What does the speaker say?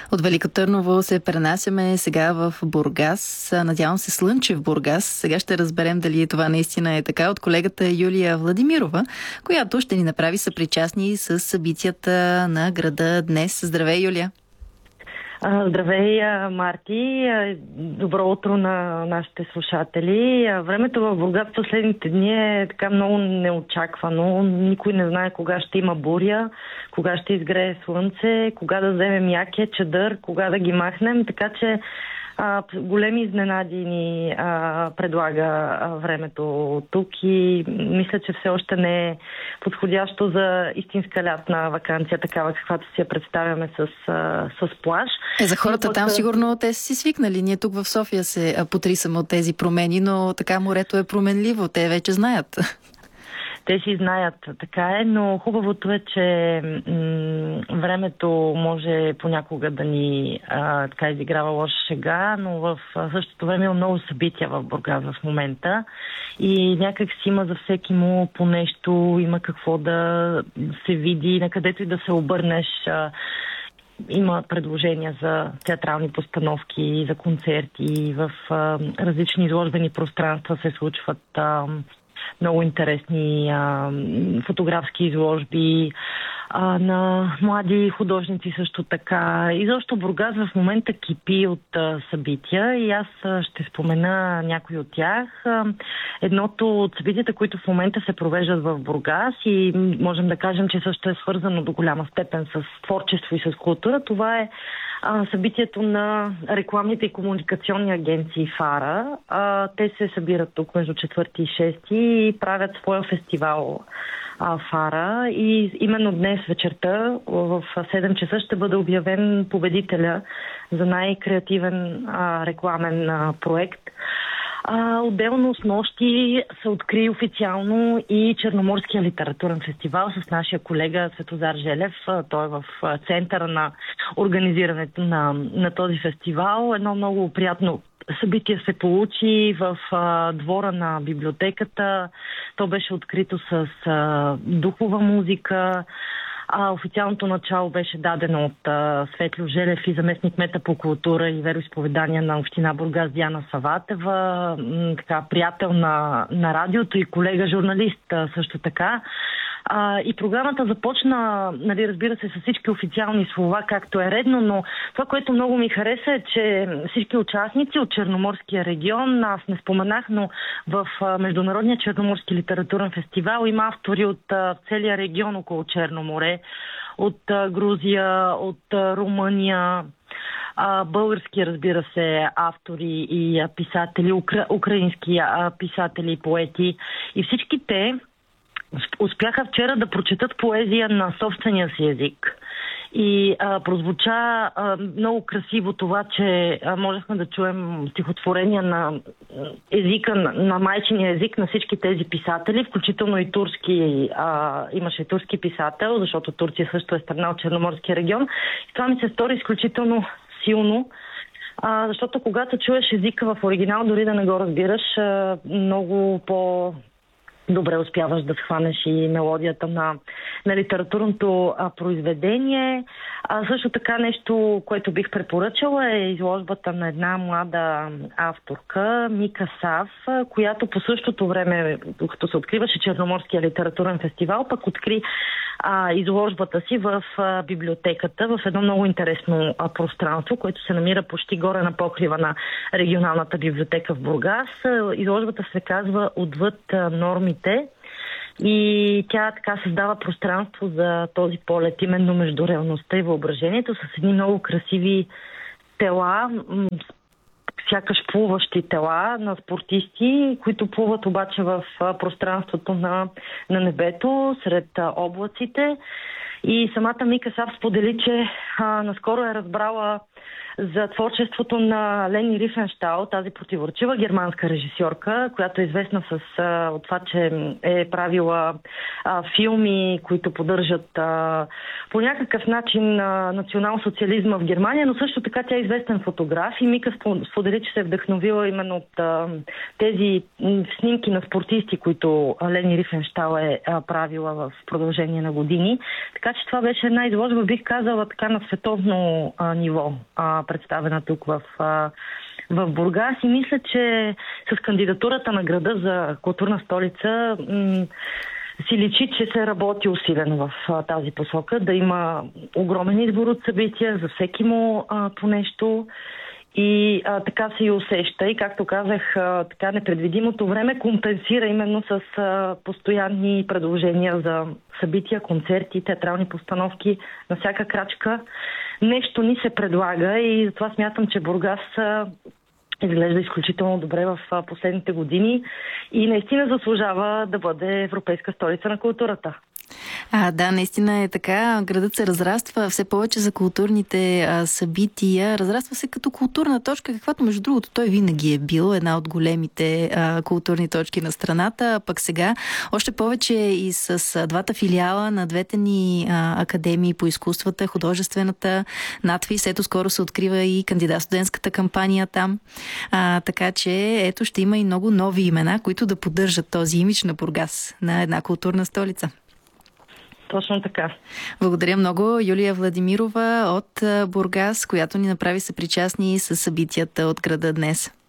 От Велико Търново се пренасяме сега в Бургас. Надявам се Слънчев Бургас. Сега ще разберем дали това наистина е така от колегата Юлия Владимирова, която ще ни направи съпричастни с събитията на града днес. Здравей, Юлия! Здравей, Марти! Добро утро на нашите слушатели. Времето в Бургас последните дни е така много неочаквано. Никой не знае кога ще има буря, кога ще изгрее слънце, кога да вземем яке, чадър, кога да ги махнем. Така че големи изненади ни предлага времето тук и мисля, че все още не е подходящо за истинска лятна ваканция, такава каквато си я представяме с плаж. За хората там сигурно те са си свикнали. Ние тук в София се потрисаме от тези промени, но така морето е променливо. Те вече знаят. Те си знаят, така е, но хубавото е, че времето може понякога да ни така изиграва лоша шега, но в същото време има много събития в Бургас в момента и някак си има за всеки му по нещо, има какво да се види, на където и да се обърнеш. Има предложения за театрални постановки, за концерти, в различни изложбени пространства се случват много интересни фотографски изложби на млади художници също така. И защо Бургас в момента кипи от събития и аз ще спомена някои от тях. Едното от събитията, които в момента се провеждат в Бургас и можем да кажем, че също е свързано до голяма степен с творчество и с култура, това е събитието на рекламните и комуникационни агенции ФАРА. Те се събират тук между 4 и 6 и правят своя фестивал ФАРА. И именно днес вечерта в 7 часа ще бъде обявен победителя за най-креативен рекламен проект. Отделно с нощи се откри официално и Черноморския литературен фестивал с нашия колега Светозар Желев. Той е в центъра на организирането на този фестивал. Едно много приятно събитие се получи в двора на библиотеката. То беше открито с духова музика. Официалното начало беше дадено от Светло Желев и заместник кмета по култура и вероизповедания на община Бургас Диана Саватева, така приятел на радиото и колега журналист също така. И програмата започна, нали, разбира се, с всички официални слова, както е редно, но това, което много ми хареса е, че всички участници от Черноморския регион, аз не споменах, но в Международния Черноморски литературен фестивал има автори от целия регион около Черно море, от Грузия, от Румъния, български, разбира се, автори и писатели, украински писатели и поети. И всички те успяха вчера да прочетат поезия на собствения си език. И прозвуча много красиво това, че можехме да чуем стихотворения на езика, на майчиния език на всички тези писатели, включително и турски. Имаше и турски писател, защото Турция също е страна от Черноморския регион. И това ми се стори изключително силно, защото когато чуеш езика в оригинал, дори да не го разбираш, много добре успяваш да схванеш и мелодията на литературното произведение. Също така нещо, което бих препоръчала е изложбата на една млада авторка, Мика Сав, която по същото време, докато се откриваше Черноморския литературен фестивал, пък откри изложбата си в библиотеката, в едно много интересно пространство, което се намира почти горе на покрива на регионалната библиотека в Бургас. Изложбата се казва "Отвъд нормите" и тя така създава пространство за този полет именно между реалността и въображението с едни много красиви тела, сякаш плуващи тела на спортисти, които плуват обаче в пространството на небето, сред облаците. И самата Мика Сав сподели, че наскоро е разбрала за творчеството на Лени Рифенщал, тази противоречива германска режисьорка, която е известна от това, че е правила филми, които поддържат по някакъв начин национал-социализма в Германия, но също така тя е известен фотограф и Мика сподели, че се е вдъхновила именно от тези снимки на спортисти, които Лени Рифенщал е правила в продължение на години. Така че това беше една изложба, бих казала, така на световно ниво, представена тук в Бургас, и мисля, че с кандидатурата на града за културна столица си личи, че се работи усилено в тази посока, да има огромен избор от събития, за всеки му по нещо. И така се и усеща. И както казах, така непредвидимото време компенсира именно с постоянни предложения за събития, концерти, театрални постановки на всяка крачка. Нещо ни се предлага и затова смятам, че Бургас изглежда изключително добре в последните години и наистина заслужава да бъде европейска столица на културата. Да, наистина е така. Градът се разраства все повече за културните събития. Разраства се като културна точка, каквато между другото той винаги е бил една от големите културни точки на страната. Пък сега още повече и с двата филиала на двете ни академии по изкуствата, художествената, надфис. Ето скоро се открива и кандидат-студентската кампания там. Така че ето ще има и много нови имена, които да поддържат този имидж на Бургас, на една културна столица. Точно така. Благодаря много, Юлия Владимирова от Бургас, която ни направи съпричастни с събитията от града днес.